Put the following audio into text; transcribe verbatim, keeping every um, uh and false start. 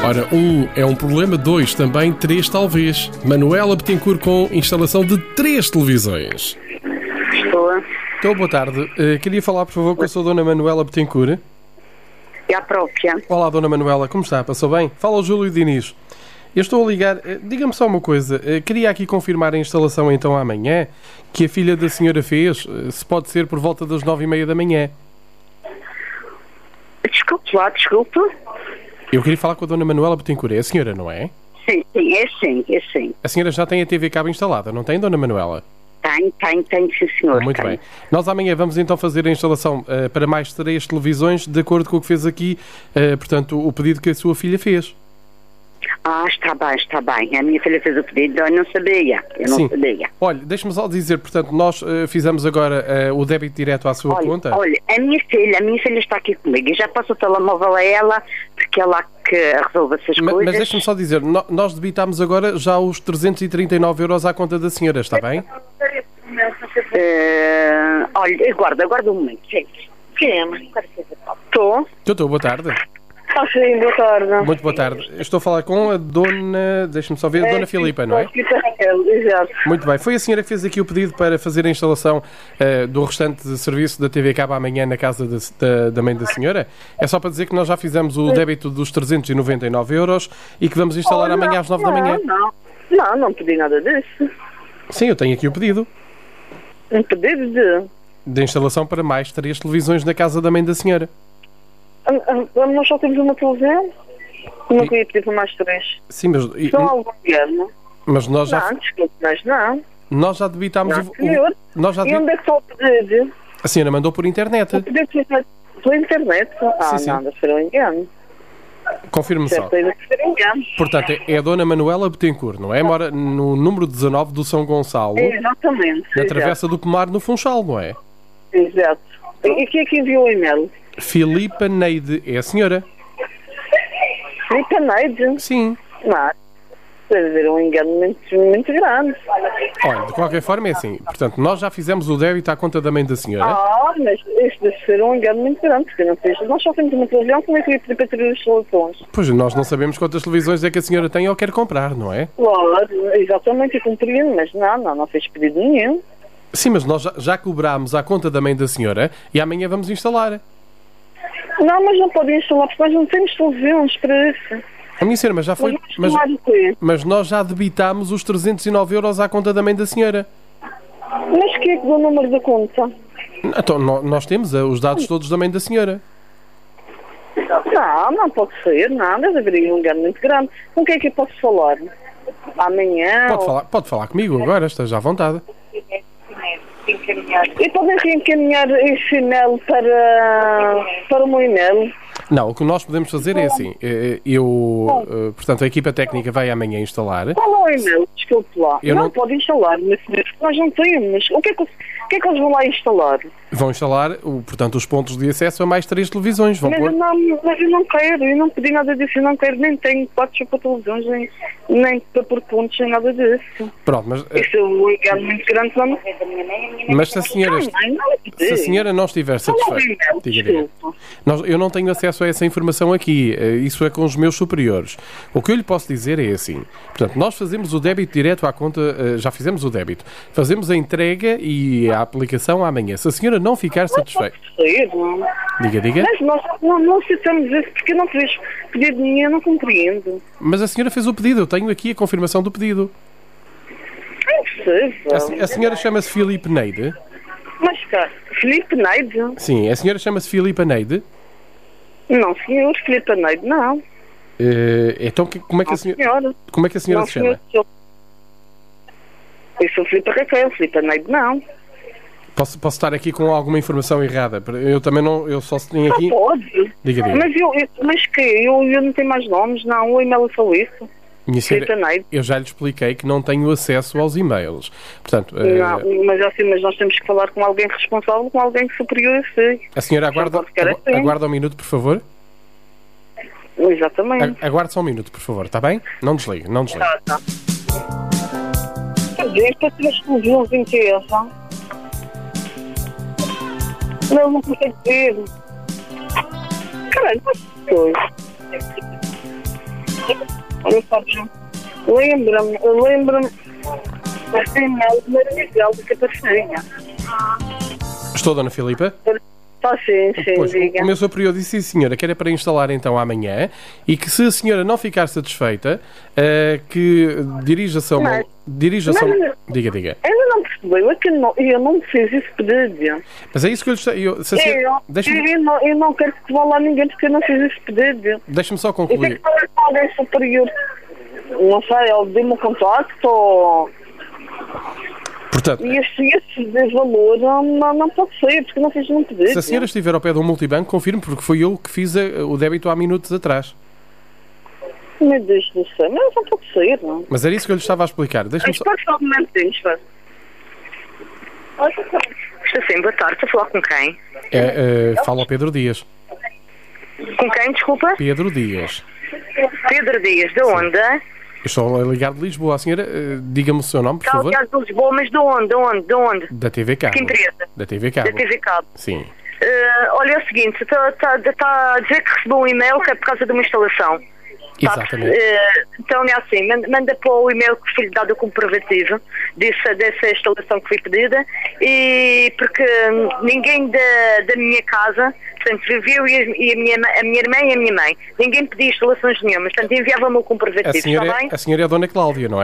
Ora, um é um problema, dois também, três talvez. Manuela Bettencourt com instalação de três televisões. Estou. Então, boa tarde. Uh, queria falar, por favor, com a sua Dona Manuela Bettencourt. É a própria. Olá, Dona Manuela, como está? Passou bem? Fala o Júlio Diniz. Eu estou a ligar. Uh, diga-me só uma coisa. Uh, queria aqui confirmar a instalação então amanhã, que a filha da senhora fez, uh, se pode ser por volta das nove e meia da manhã. Desculpe lá, desculpe. Eu queria falar com a Dona Manuela Bettencourt. É a senhora, não é? Sim, sim, é sim, é sim. A senhora já tem a T V Cabo instalada, não tem, Dona Manuela? Tem, tem, tem, sim, senhor. Muito tem. bem. Nós amanhã vamos então fazer a instalação uh, para mais três televisões, de acordo com o que fez aqui, uh, portanto, o pedido que a sua filha fez. Ah, está bem, está bem. A minha filha fez o pedido, eu não sabia. Eu não Sim. sabia. Olha, deixe-me só dizer, portanto, nós uh, fizemos agora uh, o débito direto à sua Olha, conta. olha, a minha filha, a minha filha está aqui comigo. Eu já passo o telemóvel a ela, porque ela que resolve essas Ma- coisas. Mas deixe-me só dizer, no- nós debitámos agora já os trezentos e trinta e nove euros à conta da senhora, está bem? Eh, olha, aguarda, aguarda um momento. Quem é? Estou. Estou, estou, boa tarde. Ah, sim, boa tarde. Muito boa tarde. Estou a falar com a Dona, deixe-me só ver, a Dona Filipa, não é? Exato. Muito bem. Foi a senhora que fez aqui o pedido para fazer a instalação uh, do restante de serviço da T V Cabo amanhã na casa da, da, da mãe da senhora? É só para dizer que nós já fizemos o débito dos trezentos e noventa e nove euros e que vamos instalar Oh, não, amanhã às nove da manhã. Não, não, não pedi nada disso. Sim, eu tenho aqui o pedido Um pedido de... de instalação para mais três televisões na casa da mãe da senhora. Ah, ah, Nós só temos uma televisão? Não queria pedir para mais três. Sim, mas, e- São algum engano? mas nós, já, Não, desculpe, mas não. nós já debitámos Não, o, senhor. o... Nós já E debi- onde é que está o pedido? A senhora mandou por internet. O pedido foi feito pela internet? Ah, Sim, sim. não, deve ser um engano. Confirme-me só. Certeza que ser um engano. Portanto, é a Dona Manuela Bettencourt, não é? Mora no número dezanove do São Gonçalo, Exatamente. na exato. Travessa do Pomar, no Funchal, não é? Exato. E quem é que enviou o e-mail? Filipa Neide, é a senhora? Filipe Neide? Sim. Não. Deve haver um engano muito, muito grande. Olha, de qualquer forma é assim. Portanto, nós já fizemos o débito à conta da mãe da senhora. Ah, mas este deve ser um engano muito grande, porque eu não fiz. Nós só temos uma televisão, como é que eu ia pedir para ter as instalações? Pois, nós não sabemos quantas televisões é que a senhora tem ou quer comprar, não é? Claro, exatamente, eu compreendo, mas não, não, não fez pedido nenhum. Sim, mas nós já, já cobrámos à conta da mãe da senhora e amanhã vamos instalar. Não, mas não podem instalar, porque nós não temos televisões para isso. A minha senhora, mas já foi... Mas Mas, vamos instalar o quê? mas nós já debitámos os trezentos e nove euros à conta da mãe da senhora. Mas quem é que deu o número da conta? Então, nó- nós temos eh, os dados todos da mãe da senhora. Não, não pode ser, não, deve haver aí um engano muito grande. Com quem é que eu posso falar? Amanhã? Pode ou- falar, pode falar comigo agora, esteja à vontade. E podem reencaminhar esse e-mail para, para o meu e-mail? Não, o que nós podemos fazer é assim. eh, Eu, eh, portanto, a equipa técnica vai amanhã instalar. Qual é o e-mail? Desculpe lá. Eu não, não- pode instalar, mas nós não temos. O que é que, o que, é que eles vão lá instalar? Vão instalar, o- portanto, os pontos de acesso a mais três televisões. Vão Mas eu, pôr... não, mas eu não quero, eu não pedi nada disso, eu não quero, nem tenho quartos para televisões, nem, nem para pôr pontos, nem nada disso. Pronto, mas, eh, Isso é um engano muito grande para mim. mas se a senhora, Não, não, não, se a senhora não estiver satisfeita... Diga, diga. Nós- eu não tenho acesso a essa informação aqui, eh, isso é com os meus superiores. O que eu lhe posso dizer é assim, portanto, nós fazemos o débito direto à conta, eh, já fizemos o débito, fazemos a entrega e a aplicação amanhã. Se a senhora não ficar satisfeita... Sei, não. Diga, diga. Mas nós não, não aceitamos isso porque eu não fiz pedido nenhum, eu não compreendo. Mas a senhora fez o pedido, eu tenho aqui a confirmação do pedido. É impossível. A, se- a senhora chama-se Filipe Neide? Mas cá, Filipe Neide? Sim, a senhora chama-se Filipe Neide? Não, senhor, Filipe Neide, não. Eh, então, que- como é que a Não, senhora, senhora. como é que a senhora Não, se chama? senhor. Eu sou Filipe Raquel, Filipe Neide, não. Posso, posso estar aqui com alguma informação errada? Eu também não, eu só tenho aqui... Não pode. Diga, diga. Mas eu, eu mas que? Eu, eu não tenho mais nomes, não. O e-mail é só isso. Minha Filipe senhora, Neide. eu já lhe expliquei que não tenho acesso aos e-mails. Portanto, eh, Não, mas assim, mas nós temos que falar com alguém responsável, com alguém superior a si. a senhora aguarda, pode ficar agu- assim. aguarda um minuto, por favor. Exatamente. A- Aguarde só um minuto, por favor, está bem? Não desligue, não desligue. Tá, tá. Quer dizer, isto é três televisões em casa. Não, não consegue ver. Caralho, mas que coisa. Olha, sabes, lembra-me, lembra-me deste e-mail maravilhoso que apareceu. Estou, Dona Filipa? Está sim, sim, Pois, diga. o meu superior disse, sim, senhora, que era para instalar então amanhã e que se a senhora não ficar satisfeita, uh, que dirija-se a uma... Mas- Dirija-se a mas- uma... Diga, diga. Ainda não percebeu, é que não, eu não fiz isso pedido. Mas é isso que eu lhe estou... Eu, se a senhora- Eu, Deixa-me eu, não, eu não quero que vá lá ninguém porque eu não fiz isso pedido. deixa-me só Eu tenho concluir. que falar com alguém superior. Não sei, ele deu-me um contacto ou... Portanto, E este, este desvalor não, não, não pode ser, porque não fiz um pedido. se a senhora estiver ao pé de um multibanco, confirme, porque foi eu que fiz a- o débito há minutos atrás. Meu Deus do céu, mas não pode ser, não. Mas era isso que eu lhe estava a explicar. Deixa-me só... Espera só um momentinho, espera. Estou sim, boa tarde, estou a falar com quem? É, é, fala ao Pedro Dias. Com quem, desculpa? Pedro Dias. Pedro Dias, de onde? Eu estou a ligar de Lisboa. A senhora, eh, diga-me o seu nome, por Está favor. ligado de Lisboa, mas de onde? De onde? De onde? Da T V Cabo. Que empresa? Da T V Cabo. Da T V Cabo. Sim. Eh, olha, é o seguinte, está tá, tá a dizer que recebeu um e-mail que é por causa de uma instalação. Tá, Exatamente. eh, então é assim, manda, manda para o e-mail que foi dado o comprovativo dessa, dessa instalação que foi pedida, e porque hum, ninguém da, da minha casa, portanto, viveu e, a, e a, minha, ma- a minha irmã e a minha mãe, ninguém pediu instalações nenhumas, portanto enviava-me o A comprovativo, está senhora, bem? a senhora é a Dona Cláudia, não